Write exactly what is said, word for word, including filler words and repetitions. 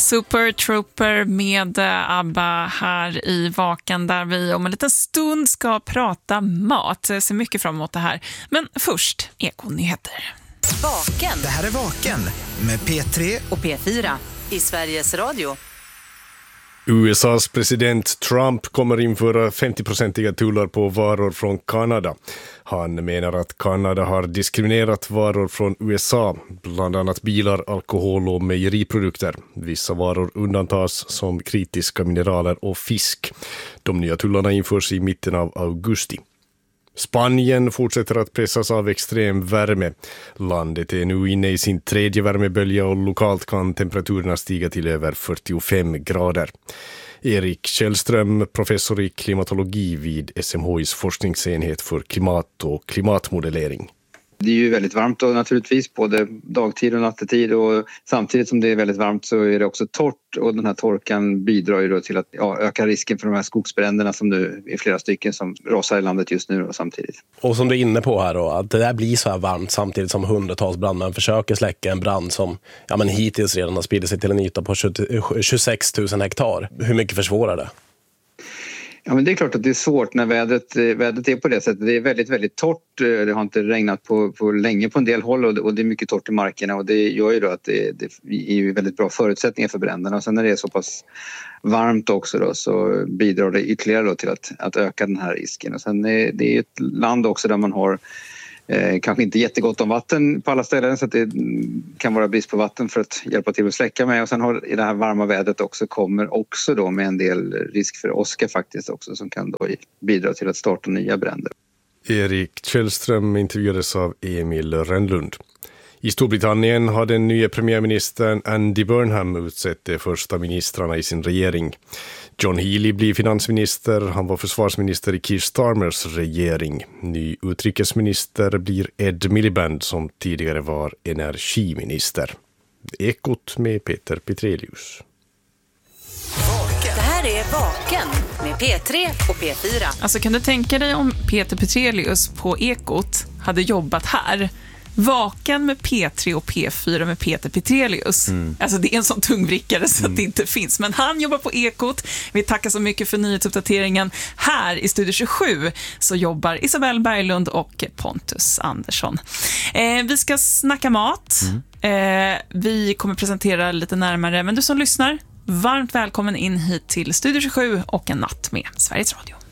Super Trooper med ABBA här i Vaken, där vi om en liten stund ska prata mat. Jag ser mycket fram emot det här. Men först, Ekonyheter. Vaken. Det här är Vaken med P tre och P fyra i Sveriges Radio. U S A:s president Trump kommer införa femtio-procentiga tullar på varor från Kanada. Han menar att Kanada har diskriminerat varor från U S A, bland annat bilar, alkohol och mejeriprodukter. Vissa varor undantas som kritiska mineraler och fisk. De nya tullarna införs i mitten av augusti. Spanien fortsätter att pressas av extrem värme. Landet är nu inne i sin tredje värmebölja och lokalt kan temperaturerna stiga till över fyrtiofem grader. Erik Källström, professor i klimatologi vid S M H I:s forskningsenhet för klimat och klimatmodellering. Det är ju väldigt varmt då, naturligtvis, både dagtid och nattetid, och samtidigt som det är väldigt varmt så är det också torrt, och den här torkan bidrar ju då till att ja, öka risken för de här skogsbränderna som nu är flera stycken som rasar i landet just nu och samtidigt. Och som du är inne på här då, att det där blir så här varmt samtidigt som hundratals brandmän försöker släcka en brand som ja, men hittills redan har spridit sig till en yta på tjugosex tusen hektar. Hur mycket försvårar det? Ja, men det är klart att det är svårt när vädret, vädret är på det sättet. Det är väldigt, väldigt torrt. Det har inte regnat på, på länge på en del håll, och det, och det är mycket torrt i markerna, och det gör ju då att det, det är ju väldigt bra förutsättningar för bränderna. Och sen när det är så pass varmt också då, så bidrar det ytterligare då till att, att öka den här risken. Och sen är det är ett land också där man har Eh, kanske inte jättegott om vatten på alla ställen, så att det kan vara brist på vatten för att hjälpa till att släcka med. Och sen har i det här varma vädret också kommer också då med en del risk för åska faktiskt också, som kan då bidra till att starta nya bränder. Erik Källström intervjuades av Emil Rönnlund. I Storbritannien har den nya premiärministern Andy Burnham utsett de första ministrarna i sin regering. John Healey blir finansminister, han var försvarsminister i Keir Starmers regering. Ny utrikesminister blir Ed Miliband, som tidigare var energiminister. Ekot med Peter Petrelius. Det här är Vaken med P tre och P fyra. Alltså, kan du tänka dig om Peter Petrelius på Ekot hade jobbat här? Vaken med P tre och P fyra med Peter Petrelius. Mm. Alltså, det är en sån tungvrickare så mm. att det inte finns. Men han jobbar på Ekot. Vi tackar så mycket för nyhetsuppdateringen. Här i Studio tjugosju så jobbar Isabelle Berglund och Pontus Andersson. Eh, vi ska snacka mat. Mm. Eh, vi kommer presentera lite närmare. Men du som lyssnar, varmt välkommen in hit till Studio tjugosju och en natt med Sveriges Radio.